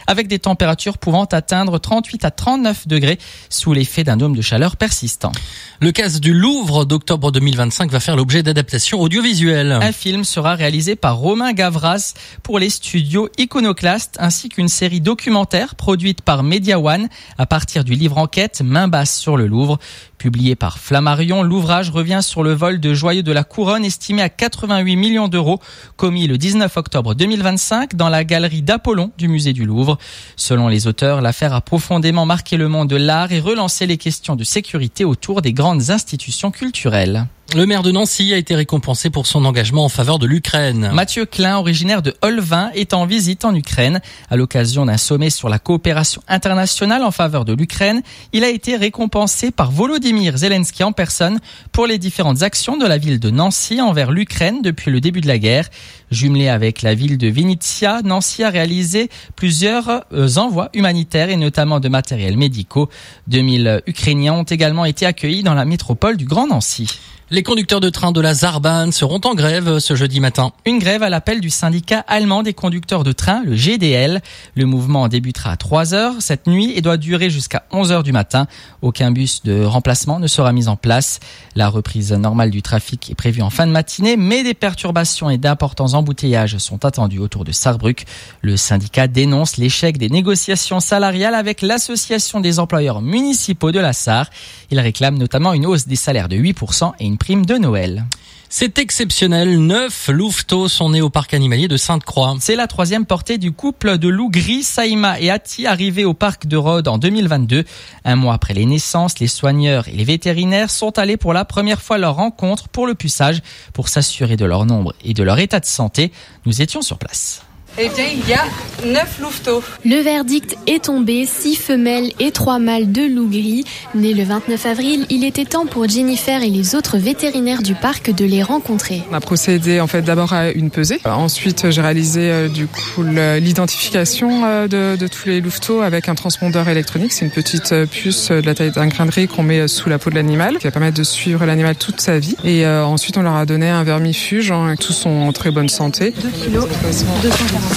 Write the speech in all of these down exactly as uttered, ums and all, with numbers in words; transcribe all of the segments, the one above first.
avec des températures pouvant atteindre trente-huit à trente-neuf degrés sous l'effet d'un dôme de chaleur persistant. Le casse du Louvre d'octobre deux mille vingt-cinq va faire l'objet d'adaptations audiovisuelles. Un film sera réalisé par Romain Gavras pour les studios Iconoclast ainsi qu'une série documentaire produite par Media One à partir du livre enquête Main basse sur le Louvre. Publié par Flammarion, l'ouvrage revient sur le vol de joyaux de la couronne estimé à quatre-vingt-huit millions d'euros commis le dix-neuf octobre deux mille vingt-cinq dans la galerie d'Apollon du musée du Louvre. Selon les auteurs, l'affaire a profondément marqué le monde de l'art et relancé les questions de sécurité autour des grandes institutions culturelles. Le maire de Nancy a été récompensé pour son engagement en faveur de l'Ukraine. Mathieu Klein, originaire de Olvin, est en visite en Ukraine. À l'occasion d'un sommet sur la coopération internationale en faveur de l'Ukraine, il a été récompensé par Volodymyr Zelensky en personne pour les différentes actions de la ville de Nancy envers l'Ukraine depuis le début de la guerre. Jumelé avec la ville de Vinnytsia, Nancy a réalisé plusieurs euh, envois humanitaires et notamment de matériels médicaux. deux mille Ukrainiens ont également été accueillis dans la métropole du Grand Nancy. Les conducteurs de train de la Saarbahn seront en grève ce jeudi matin. Une grève à l'appel du syndicat allemand des conducteurs de train, le G D L. Le mouvement débutera à trois heures cette nuit et doit durer jusqu'à onze heures du matin. Aucun bus de remplacement ne sera mis en place. La reprise normale du trafic est prévue en fin de matinée, mais des perturbations et d'importants embouteillages sont attendus autour de Sarrebruck. Le syndicat dénonce l'échec des négociations salariales avec l'association des employeurs municipaux de la Sarre. Il réclame notamment une hausse des salaires de huit pour cent et une prime de Noël. C'est exceptionnel, neuf louveteaux sont nés au parc animalier de Sainte-Croix. C'est la troisième portée du couple de loups gris, Saïma et Ati, arrivés au parc de Rhodes en deux mille vingt-deux. Un mois après les naissances, les soigneurs et les vétérinaires sont allés pour la première fois à leur rencontre pour le puçage, pour s'assurer de leur nombre et de leur état de santé. Nous étions sur place. Eh bien, il y a neuf louveteaux. Le verdict est tombé, six femelles et trois mâles de loups gris. Nés le vingt-neuf avril, il était temps pour Jennifer et les autres vétérinaires du parc de les rencontrer. On a procédé en fait d'abord à une pesée. Ensuite, j'ai réalisé euh, du coup l'identification euh, de, de tous les louveteaux avec un transpondeur électronique. C'est une petite euh, puce euh, de la taille d'un grain de riz qu'on met euh, sous la peau de l'animal, qui va permettre de suivre l'animal toute sa vie. Et euh, ensuite, on leur a donné un vermifuge. Hein, tous sont en très bonne santé. deux kilos, deux cent quarante.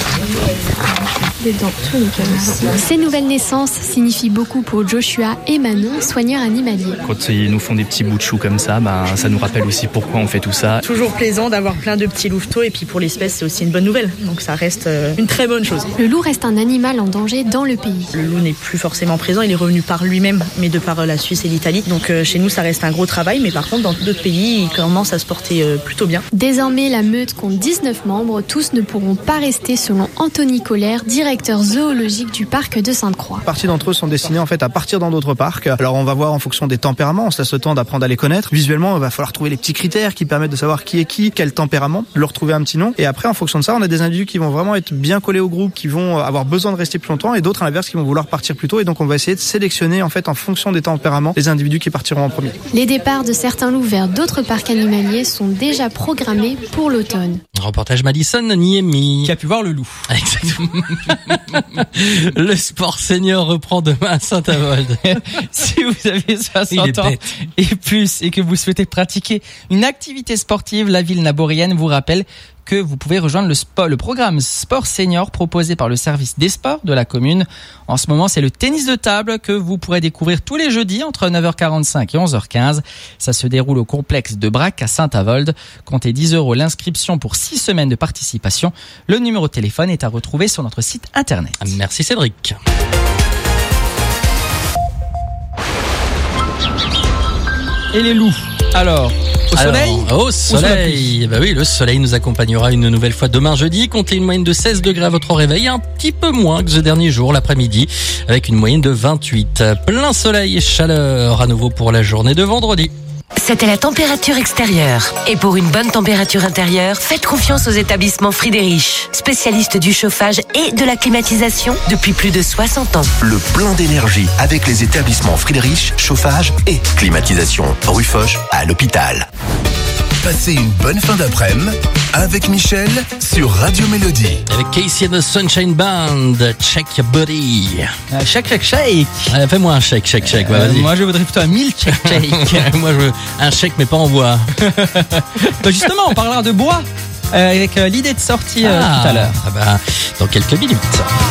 Des dents, tout nickel. Ces nouvelles naissances signifient beaucoup pour Joshua et Manon, soigneurs animaliers. Quand ils nous font des petits bouts de chou comme ça, bah, ça nous rappelle aussi pourquoi on fait tout ça. Toujours plaisant d'avoir plein de petits louveteaux et puis pour l'espèce c'est aussi une bonne nouvelle. Donc ça reste une très bonne chose. Le loup reste un animal en danger dans le pays. Le loup n'est plus forcément présent, il est revenu par lui-même, mais de par la Suisse et l'Italie. Donc chez nous ça reste un gros travail, mais par contre dans d'autres pays il commence à se porter plutôt bien. Désormais la meute compte dix-neuf membres, tous ne pourront pas rester selon Anthony Colère, directeur zoologique du parc de Sainte-Croix. Une partie d'entre eux sont destinés en fait à partir dans d'autres parcs. Alors on va voir en fonction des tempéraments, on se laisse le temps d'apprendre à les connaître. Visuellement, il va falloir trouver les petits critères qui permettent de savoir qui est qui, quel tempérament, leur trouver un petit nom. Et après, en fonction de ça, on a des individus qui vont vraiment être bien collés au groupe, qui vont avoir besoin de rester plus longtemps, et d'autres à l'inverse qui vont vouloir partir plus tôt. Et donc on va essayer de sélectionner en fait en fonction des tempéraments les individus qui partiront en premier. Les départs de certains loups vers d'autres parcs animaliers sont déjà programmés pour l'automne. Reportage Madison Niemi. Qui a pu voir le loup. Exactement. Le sport senior reprend demain à Saint-Avold. Si vous avez soixante ans et plus et que vous souhaitez pratiquer une activité sportive, la ville naborienne vous rappelle que vous pouvez rejoindre le, sport, le programme Sport Senior proposé par le service des sports de la commune. En ce moment, c'est le tennis de table que vous pourrez découvrir tous les jeudis entre neuf heures quarante-cinq et onze heures quinze. Ça se déroule au complexe de Brac à Saint-Avold. Comptez dix euros l'inscription pour six semaines de participation. Le numéro de téléphone est à retrouver sur notre site internet. Merci Cédric. Et les loups, alors au Alors, soleil Au soleil. Bah oui, le soleil nous accompagnera une nouvelle fois demain jeudi. Comptez une moyenne de seize degrés à votre réveil, un petit peu moins que ce dernier jour, l'après-midi, avec une moyenne de vingt-huit. Plein soleil et chaleur à nouveau pour la journée de vendredi. C'était la température extérieure. Et pour une bonne température intérieure, faites confiance aux établissements Friedrich, spécialistes du chauffage et de la climatisation depuis plus de soixante ans. Le plein d'énergie avec les établissements Friedrich, chauffage et climatisation. Rue Foch à l'hôpital. Passez une bonne fin d'après-midi avec Michel sur Radio Mélodie. Avec Casey and the Sunshine Band, Check Your Body. Euh, shake, shake, shake. Allez, fais-moi un shake, shake, shake. Euh, vas-y. moi, je voudrais plutôt un mille shake, shake. Moi, je veux un shake, mais pas en bois. Bah justement, on parlera de bois euh, avec euh, l'idée de sortie euh, ah, tout à l'heure. Ah bah, dans quelques minutes.